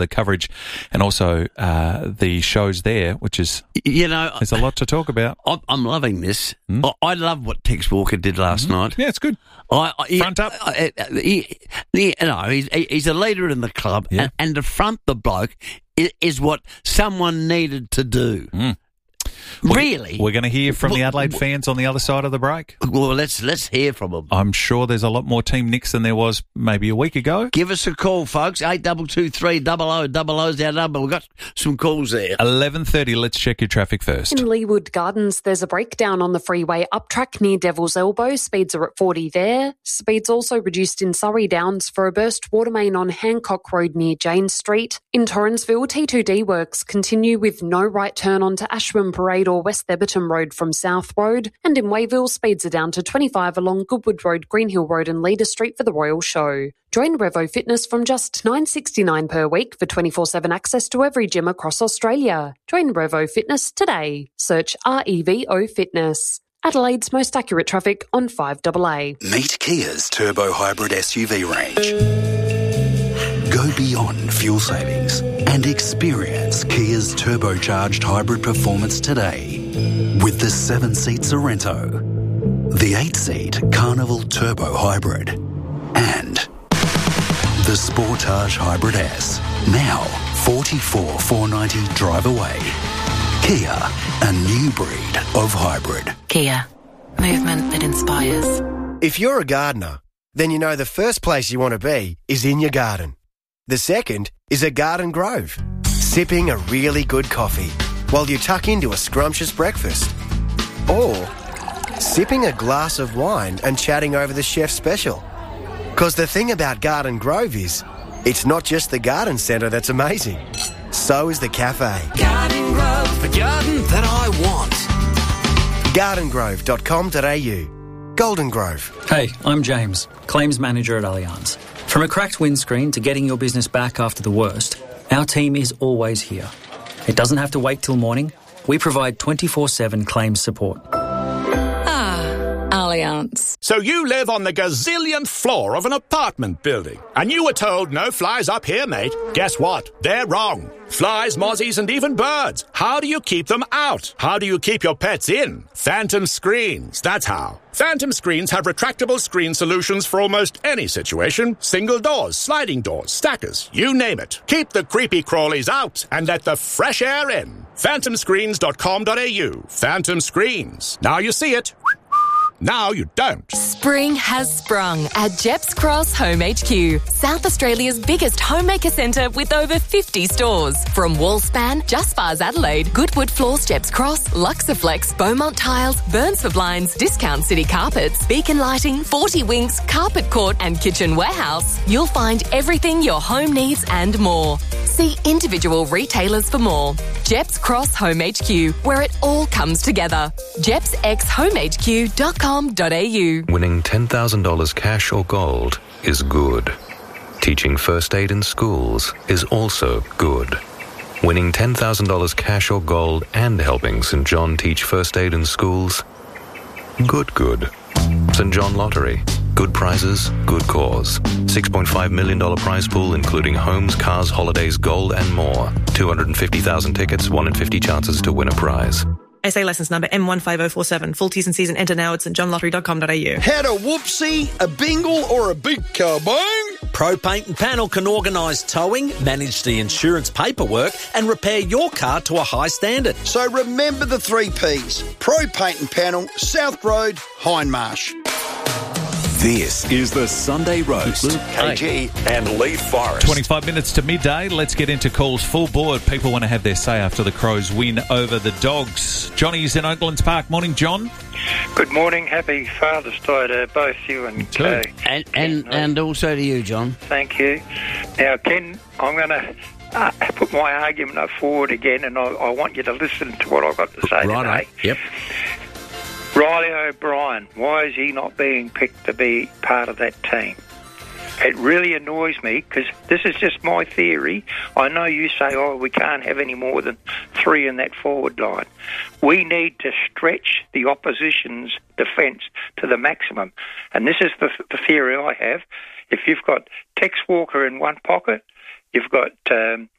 the coverage and also the shows there, which is, there's a lot to talk about. I'm loving this. I love what Tex Walker did last night. Yeah, it's good. Front up. He's a leader in the club, and to front the bloke is what someone needed to do. Really? We're going to hear from the Adelaide fans on the other side of the break. Well, let's hear from them. I'm sure there's a lot more Team Nicks than there was maybe a week ago. Give us a call, folks. 8223 0000 is our number. We've got some calls there. 11:30. Let's check your traffic first. In Leewood Gardens, there's a breakdown on the freeway up track near Devil's Elbow. Speeds are at 40 there. Speeds also reduced in Surrey Downs for a burst water main on Hancock Road near Jane Street. In Torrensville, T2D works continue with no right turn onto Ashburn Parade or West Theberton Road from South Road. And in Wayville, speeds are down to 25 along Goodwood Road, Greenhill Road and Leader Street for the Royal Show. Join Revo Fitness from just $9.69 per week for 24/7 access to every gym across Australia. Join Revo Fitness today. Search REVO Fitness. Adelaide's most accurate traffic on 5AA. Meet Kia's Turbo Hybrid SUV range. Go beyond fuel savings and experience Kia's turbocharged hybrid performance today with the 7-seat Sorrento, the 8-seat Carnival Turbo Hybrid, and the Sportage Hybrid S. Now, $44,490 drive away. Kia, a new breed of hybrid. Kia, movement that inspires. If you're a gardener, then you know the first place you want to be is in your garden. The second is a garden grove, sipping a really good coffee while you tuck into a scrumptious breakfast. Or sipping a glass of wine and chatting over the chef's special. Because the thing about Garden Grove is, it's not just the garden centre that's amazing. So is the cafe. Garden Grove, the garden that I want. gardengrove.com.au. Golden Grove. Hey, I'm James, Claims Manager at Allianz. From a cracked windscreen to getting your business back after the worst, our team is always here. It doesn't have to wait till morning. We provide 24/7 claims support. Allianz. So you live on the gazillionth floor of an apartment building, and you were told no flies up here, mate. Guess what? They're wrong. Flies, mozzies, and even birds. How do you keep them out? How do you keep your pets in? Phantom Screens, that's how. Phantom Screens have retractable screen solutions for almost any situation. Single doors, sliding doors, stackers, you name it. Keep the creepy crawlies out and let the fresh air in. phantomscreens.com.au. Phantom Screens. Now you see it. Now you don't. Spring has sprung at Jeps Cross Home HQ, South Australia's biggest homemaker centre with over 50 stores. From Wallspan, Just Bars Adelaide, Goodwood Floors Jeps Cross, Luxaflex, Beaumont Tiles, Burns for Blinds, Discount City Carpets, Beacon Lighting, 40 Winks, Carpet Court and Kitchen Warehouse. You'll find everything your home needs and more. See individual retailers for more. Jeps Cross Home HQ, where it all comes together. JepsXHomeHQ.com. Winning $10,000 cash or gold is good. Teaching first aid in schools is also good. Winning $10,000 cash or gold and helping St. John teach first aid in schools? Good. St. John Lottery. Good prizes, good cause. $6.5 million prize pool including homes, cars, holidays, gold and more. 250,000 tickets, 1 in 50 chances to win a prize. SA licence number M15047. Full T's and C's and enter now at stjohnlottery.com.au. Had a whoopsie, a bingle or a big kabang? Pro Paint and Panel can organise towing, manage the insurance paperwork and repair your car to a high standard. So remember the 3 Ps. Pro Paint and Panel, South Road, Hindmarsh. This is the Sunday Roast. Luke KG and Lee Forrest. 25 minutes to midday. Let's get into calls. Full board. People want to have their say after the Crows win over the Dogs. Johnny's in Oaklands Park. Morning, John. Good morning. Happy Father's Day to both you and and also to you, John. Thank you. Now, Ken, I'm going to put my argument up forward again, and I want you to listen to what I've got to say today. Yep. Riley O'Brien, why is he not being picked to be part of that team? It really annoys me because this is just my theory. I know you say, we can't have any more than 3 in that forward line. We need to stretch the opposition's defence to the maximum. And this is the theory I have. If you've got Tex Walker in one pocket, You've got